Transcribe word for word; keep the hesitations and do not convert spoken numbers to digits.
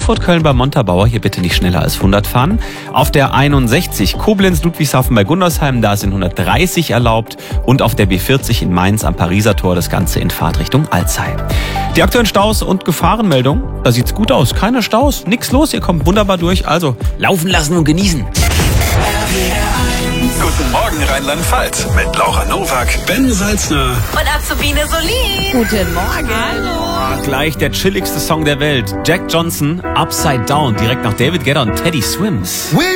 Frankfurt-Köln bei Montabaur, hier bitte nicht schneller als hundert fahren. Auf der einundsechzig Koblenz-Ludwigshafen bei Gundersheim, da sind hundertdreißig erlaubt. Und auf der B vierzig in Mainz am Pariser Tor, das Ganze in Fahrtrichtung Alzey. Die aktuellen Staus und Gefahrenmeldung, da sieht's gut aus. Keine Staus, nix los, ihr kommt wunderbar durch. Also laufen lassen und genießen. Guten Morgen Rheinland-Pfalz mit Laura Nowak, Ben Salzner und Azubine Solin. Guten Morgen. Hallo. Gleich der chilligste Song der Welt. Jack Johnson, Upside Down, direkt nach David Guetta und Teddy Swims.